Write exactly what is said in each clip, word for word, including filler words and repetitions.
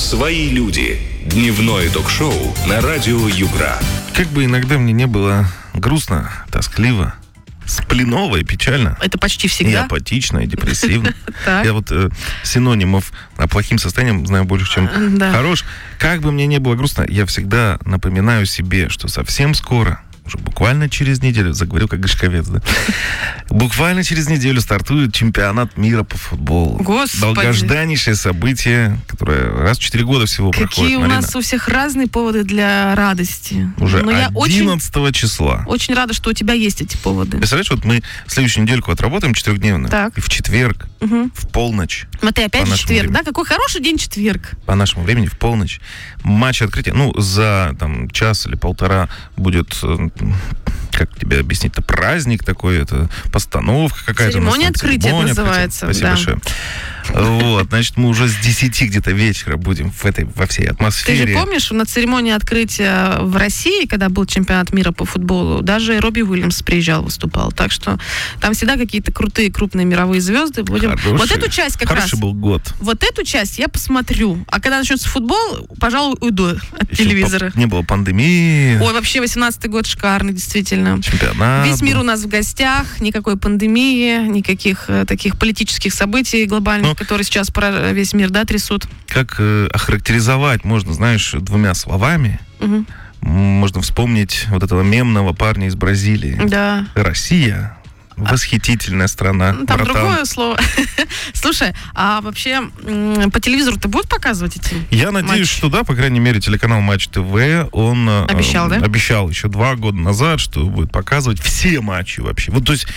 «Свои люди». Дневное ток-шоу на радио Югра. Как бы иногда мне не было грустно, тоскливо, сплиново и печально. Это почти всегда. И апатично, и депрессивно. Так. Я вот э, синонимов а, плохим состоянием знаю больше, чем Да. хорош. Как бы мне не было грустно, я всегда напоминаю себе, что совсем скоро, уже буквально через неделю, заговорил как гришковец, да? Буквально через неделю стартует чемпионат мира по футболу. Господи. Долгожданнейшее событие, которое раз в четыре года всего проходит. Какие у Марина. нас у всех разные поводы для радости. Уже Но я очень, одиннадцатого числа. очень рада, что у тебя есть эти поводы. Представляешь, вот мы следующую недельку отработаем четырехдневную, Так. и в четверг, Угу. в полночь, Вот и опять По же нашему четверг, времени. да? Какой хороший день четверг. по нашему времени, в полночь, матч открытия. Ну, за там, час или полтора будет, э, как тебе объяснить-то, праздник такой, это постановка какая-то. у нас Церемония там, открытия церемония называется, открытия. да. Спасибо большое. Вот, значит, мы уже с десяти где-то вечера будем в этой, во всей Ты атмосфере. же помнишь, на церемонии открытия в России, когда был чемпионат мира по футболу, даже Робби Уильямс приезжал, выступал. Так что там всегда какие-то крутые, крупные мировые звезды. Будем... Хороший- Вот эту часть как Хороший раз. был год. Вот эту часть я посмотрю. А когда начнется футбол, пожалуй, уйду от Еще телевизора. по- Не было пандемии, Ой, вообще, восемнадцатый год шикарный, действительно. чемпионат. Весь мир у нас в гостях, никакой пандемии, никаких э, таких политических событий глобальных, Ну, которые сейчас пора- весь мир, да, трясут. Как э, охарактеризовать можно, знаешь, двумя словами? Мгм. М, Можно вспомнить вот этого мемного парня из Бразилии. Да. Россия восхитительная страна, Ну, Там братан. другое слово. Слушай, а вообще м, по телевизору-то будут показывать эти? Я надеюсь, матчи? что да, по крайней мере, телеканал Матч ТВ, он э, Обещал, да? обещал еще два года назад, что будет показывать все матчи вообще. Вот, то есть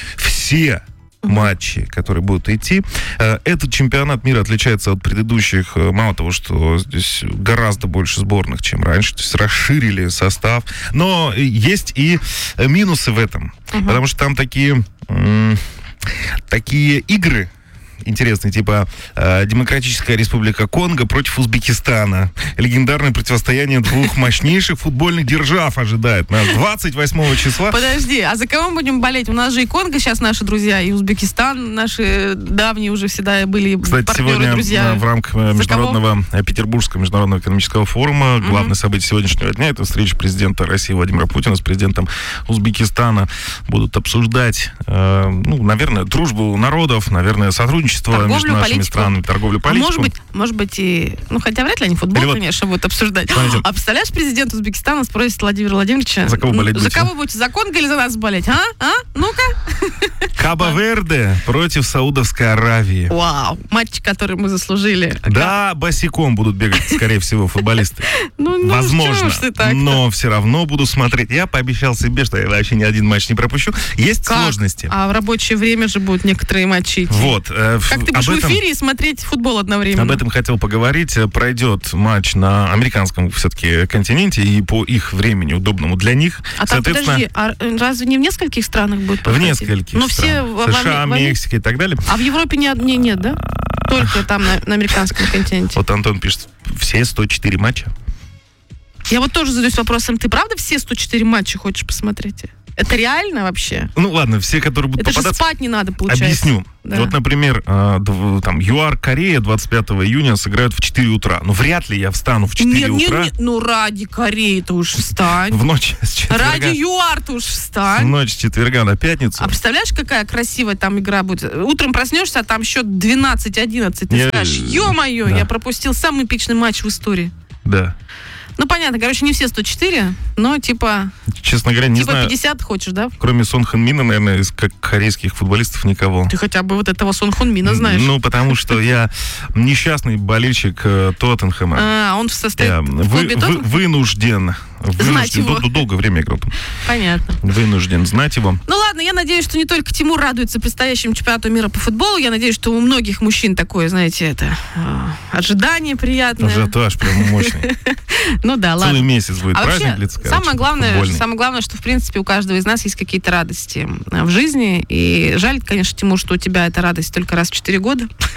все матчи, которые будут идти. Э, Этот чемпионат мира отличается от предыдущих, э, мало того, что здесь гораздо больше сборных, чем раньше, то есть расширили состав, но есть и э, минусы в этом, потому что там такие, м, такие игры интересные, типа э, Демократическая Республика Конго против Узбекистана. Легендарное противостояние двух мощнейших футбольных держав ожидает нас двадцать восьмого числа. Подожди, а за кого мы будем болеть? У нас же и Конго сейчас наши друзья, и Узбекистан наши давние уже всегда были Кстати, партнеры, сегодня друзья. э, в рамках э, За международного э, Петербургского международного экономического форума главное событие сегодняшнего дня — это встреча президента России Владимира Путина с президентом Узбекистана. Будут обсуждать, э, ну, наверное, дружбу народов, наверное, сотрудничество Торговлю, между нашими политику. странами, торговлю, А политику. может быть, может быть и... Ну, хотя вряд ли они футбол, Или вот- конечно, будут обсуждать. Смотрите. А представляешь, президент Узбекистана спросит Владимира Владимировича... За кого болеть ну, За будете? кого будете? За Конго или за нас болеть? А? А? Ну-ка. Кабо-Верде против Саудовской Аравии. Вау. Матч, который мы заслужили. Да, босиком будут бегать, скорее всего, футболисты. Ну, ну, Возможно, чего ж ты так-то? но все равно буду смотреть. Я пообещал себе, что я вообще ни один матч не пропущу. Есть Как? сложности. А в рабочее время же будут некоторые матчи идти. Вот. э, в- Как ты об будешь в этом- эфире и смотреть футбол одновременно? Об этом хотел поговорить. Э, Пройдет матч на американском все-таки континенте и по их времени, удобному для них. А там, Соответственно, подожди, а э, разве не в нескольких странах будет в проходить? нескольких Ну, все странах. в- в- США, в- в- Мексика и так далее. А в Европе не, не- нет, да? Только там, на, на американском континенте. Вот Антон пишет, все сто четыре матча. Я вот тоже задаюсь вопросом, ты правда все сто четыре матча хочешь посмотреть? Это реально вообще? Ну ладно, все, которые будут Это же попадаться. спать не надо, получается. Объясню. Да. Вот, например, э, дв- там ЮАР Корея двадцать пятого июня сыграют в четыре утра. Ну, вряд ли я встану в четыре Нет, нет, утра нет, ну ради Кореи-то уж встань. в ночь с четверга, Ради ЮАР-то уж в встань. ночь с четверга на пятницу. А представляешь, какая красивая там игра будет? Утром проснешься, а там счет двенадцать одиннадцать. Ты Я- скажешь, ё-моё, да. я пропустил самый эпичный матч в истории. Да. Ну, понятно, короче, не все сто четыре, но типа, Честно говоря, не типа знаю, пятьдесят хочешь, да? кроме Сон Хэн Мина, наверное, из как корейских футболистов никого. Ты хотя бы вот этого Сон Хун Мина знаешь. Ну, потому что я несчастный болельщик э, Тоттенхэма. А, он состоит Я в вы- клубе вы- Тоттенхэм? вынужден, Знать вынужден его. дол- долгое время играл там. Понятно. Вынужден знать его. Ну ладно, я надеюсь, что не только Тимур радуется предстоящему чемпионату мира по футболу. Я надеюсь, что у многих мужчин такое, знаете, это э, ожидание приятное. Ажиотаж прям мощный. Ну да, ладно. Целый месяц будет А праздник вообще, длиться, короче, самое главное, футбольный. самое главное, что в принципе у каждого из нас есть какие-то радости э, в жизни. И жаль, конечно, Тимур, что у тебя эта радость только раз в четыре года.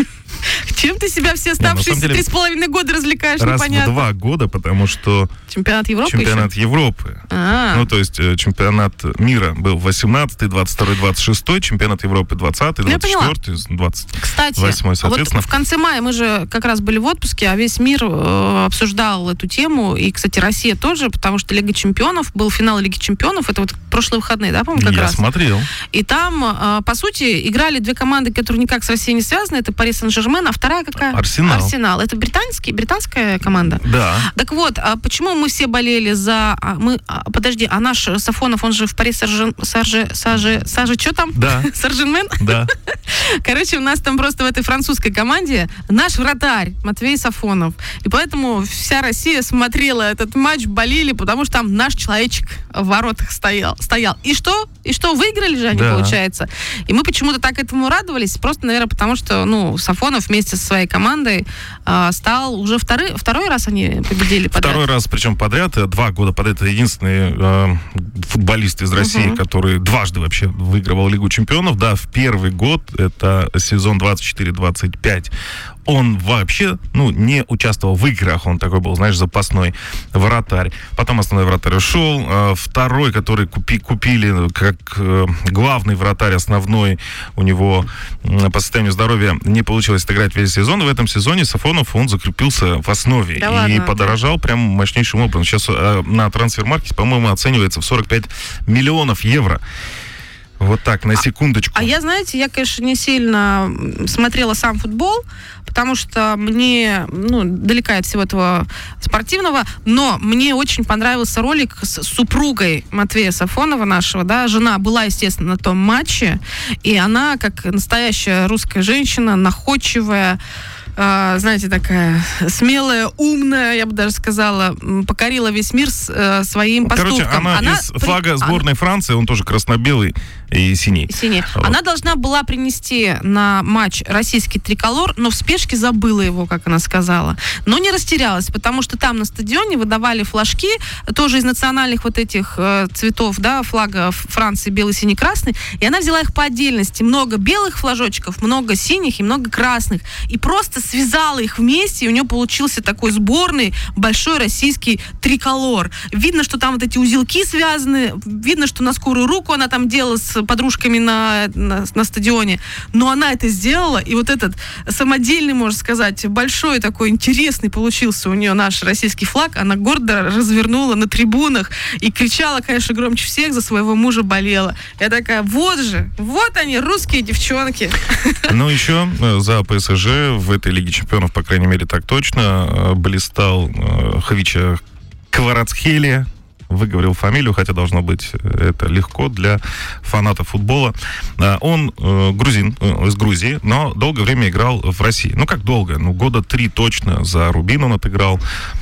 Чем ты себя все оставшиеся деле, три с половиной года развлекаешь, раз непонятно. в два года, потому что... Чемпионат Европы Чемпионат еще? Европы. А-а-а. Ну, то есть э, чемпионат мира был восемнадцатый, двадцать второй, двадцать шестой, чемпионат Европы двадцатый, двадцать четвёртый, двадцать восьмой, Кстати, соответственно. вот в конце мая мы же как раз были в отпуске, а весь мир э, обсуждал эту тему, и, кстати, Россия тоже, потому что Лига чемпионов, был финал Лиги чемпионов, это вот прошлые выходные, да, по-моему, как Я раз? смотрел. И там, э, по сути, играли две команды, которые никак с Россией не связаны, это Пари Сен-Жермен, а вторая какая? Арсенал. Арсенал. Это британский, британская команда? Да. Так вот, а почему мы все болели за... а, мы, а, подожди, а наш Сафонов, он же в Пари Саржен... Сарже... Саже... Саже... Что там? Да. Сарженмен? Да. Короче, у нас там просто в этой французской команде наш вратарь Матвей Сафонов. И поэтому вся Россия смотрела этот матч, болели, потому что там наш человечек в воротах стоял. стоял. И что? И что, выиграли же они, Да. получается? И мы почему-то так этому радовались, просто, наверное, потому что, ну, Сафонов вместе со своей командой э, стал уже второй, второй раз они победили подряд. Второй раз, причем подряд, э, два года подряд, это единственный э, футболист из России, Мгм. который дважды вообще выигрывал Лигу чемпионов. Да, в первый год, это сезон двадцать четыре двадцать пять, он вообще, ну, не участвовал в играх, он такой был, знаешь, запасной вратарь. Потом основной вратарь ушел. Э, второй, который купи, купили как э, главный вратарь, основной, у него э, по состоянию здоровья не получилось отыграть весь сезон. И в этом сезоне Сафонов, он закрепился в основе. Да и ладно? подорожал прям мощнейшим образом. Сейчас э, на трансфер-маркете, по-моему, оценивается в сорок пять миллионов евро. Вот так, на секундочку. А я, знаете, я, конечно, не сильно смотрела сам футбол, потому что мне, ну, далека от всего этого спортивного, но мне очень понравился ролик с супругой Матвея Сафонова нашего, да, жена была, естественно, на том матче, и она, как настоящая русская женщина, находчивая, Uh, знаете, такая смелая, умная, я бы даже сказала, покорила весь мир с, uh, своим Короче, поступком. она, она из при... флага сборной она... Франции, он тоже красно-белый и синий. Синий. Вот. Она должна была принести на матч российский триколор, но в спешке забыла его, как она сказала. Но не растерялась, потому что там на стадионе выдавали флажки, тоже из национальных вот этих э, цветов, да, флага Франции, белый, синий, красный, и она взяла их по отдельности. Много белых флажочков, много синих и много красных. И просто связала их вместе, и у нее получился такой сборный большой российский триколор. Видно, что там вот эти узелки связаны, видно, что на скорую руку она там делала с подружками на, на, на стадионе, но она это сделала, и вот этот самодельный, можно сказать, большой такой интересный получился у нее наш российский флаг, она гордо развернула на трибунах и кричала, конечно, громче всех, за своего мужа болела. Я такая, вот же, вот они, русские девчонки. Ну, еще за ПСЖ в этой Лиге чемпионов, по крайней мере, так точно, блистал Хвича Кварацхелия. Выговорил фамилию, хотя должно быть это легко для фанатов футбола. Он э, грузин, э, из Грузии, но долгое время играл в России. Ну, как долго? Ну, года три точно за Рубин он отыграл.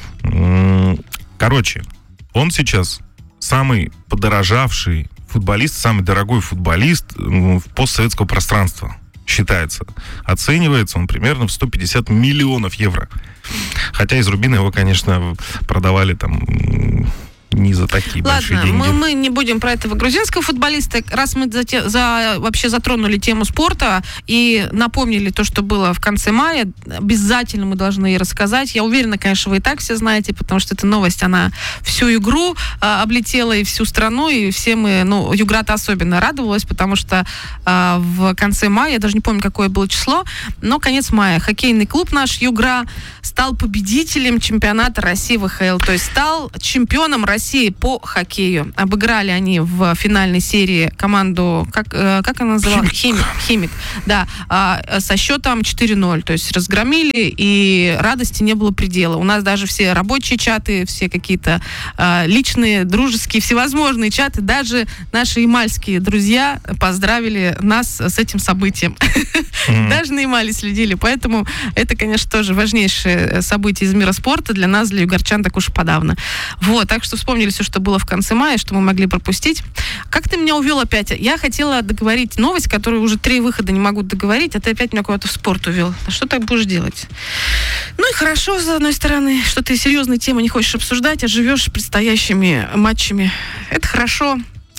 Короче, он сейчас самый подорожавший футболист, самый дорогой футболист ну, постсоветского пространства. Считается. Оценивается он примерно в сто пятьдесят миллионов евро. Хотя из Рубина его, конечно, продавали там не за такие большие Ладно, деньги. мы, мы не будем про этого грузинского футболиста. Раз мы за, те, за, вообще затронули тему спорта и напомнили то, что было в конце мая, обязательно мы должны и рассказать. Я уверена, конечно, вы и так все знаете, потому что эта новость, она всю игру а, облетела и всю страну, и все мы, ну, Югра-то особенно радовалась, потому что а, в конце мая, я даже не помню, какое было число, но конец мая, хоккейный клуб наш Югра стал победителем чемпионата России вэ ха эл, то есть стал чемпионом России по хоккею. Обыграли они в финальной серии команду, как, как она называлась? Химик. Химик, да, со счетом четыре ноль. То есть разгромили, и радости не было предела. У нас даже все рабочие чаты, все какие-то личные, дружеские, всевозможные чаты, даже наши ямальские друзья поздравили нас с этим событием. Mm-hmm. Даже на Ямале следили. Поэтому это, конечно, тоже важнейшее событие из мира спорта для нас, для югорчан, так уж и подавно. Вот, так что вспомнили все, что было в конце мая, что мы могли пропустить. Как ты меня увел опять? Я хотела договорить новость, которую уже три выхода не могу договорить, а ты опять меня куда-то в спорт увел. А что ты будешь делать? Ну и хорошо, с одной стороны, что ты серьезные темы не хочешь обсуждать, а живешь предстоящими матчами. Это хорошо.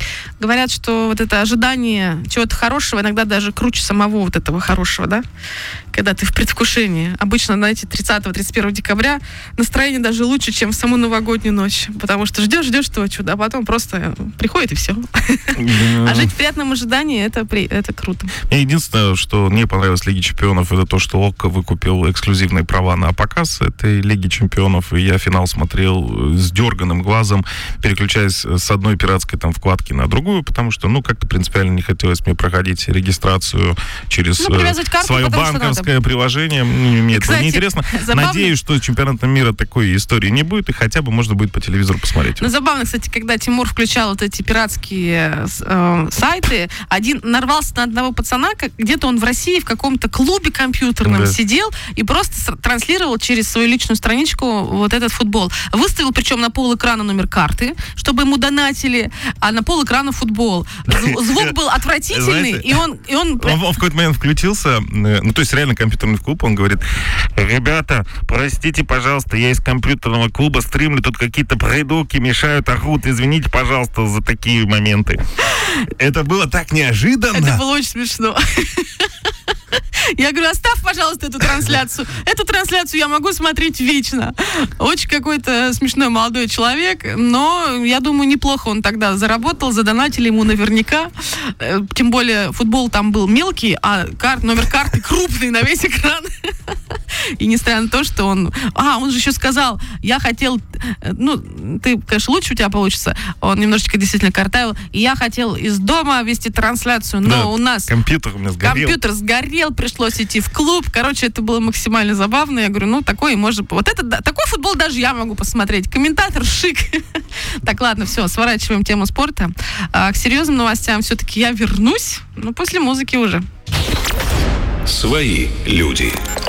говорят, что вот это ожидание чего-то хорошего иногда даже круче самого вот этого хорошего, да? Когда ты в предвкушении. Обычно, знаете, тридцатого-тридцать первого декабря настроение даже лучше, чем в саму новогоднюю ночь. Потому что ждешь, ждешь этого чуда, а потом просто приходит и все. А жить в приятном ожидании, это, при... это круто. Мне единственное, что мне понравилось Лиги Чемпионов, это то, что ОККО выкупил эксклюзивные права на показ этой Лиги Чемпионов, и я финал смотрел с дерганым глазом, переключаясь с одной пиратской там вкладки на другую, потому что, ну, как-то принципиально не хотелось мне проходить регистрацию через ну, карту, свое банковское приложение. Мне это неинтересно. Забавно. Надеюсь, что чемпионата мира такой истории не будет, и хотя бы можно будет по телевизору посмотреть. Ну, забавно, кстати, когда Тимур включал вот эти пиратские э, сайты, один нарвался на одного пацана, как, где-то он в России в каком-то клубе компьютерном да. сидел и просто транслировал через свою личную страничку вот этот футбол. Выставил, причем на пол экрана номер карты, чтобы ему донатили, а на пол экрана футбол. Звук был отвратительный, и он... И он... Он, он в какой-то момент включился, ну, то есть реально компьютерный клуб, он говорит: ребята, простите, пожалуйста, я из компьютерного клуба стримлю, тут какие-то придурки мешают, орут, извините, пожалуйста, за такие моменты. Это было так неожиданно. Это было очень смешно. Я говорю, оставь, пожалуйста, эту трансляцию. Эту трансляцию я могу смотреть вечно. Очень какой-то смешной молодой человек, но я думаю, неплохо он тогда заработал, задонатили ему наверняка. Тем более футбол там был мелкий, а карт, номер карты крупный на весь экран. И несмотря на то, что он... А, он же еще сказал, я хотел... Ну, ты, конечно, лучше у тебя получится. Он немножечко действительно картавил. И я хотел из дома вести трансляцию, но да, у нас... Компьютер у меня сгорел. Компьютер сгорел, пришлось идти в клуб. Короче, это было максимально забавно. Я говорю, ну, такой может... Вот это, такой футбол даже я могу посмотреть. Комментатор шик. Так, ладно, все, сворачиваем тему спорта. А к серьезным новостям все-таки я вернусь, но после музыки уже. Свои люди.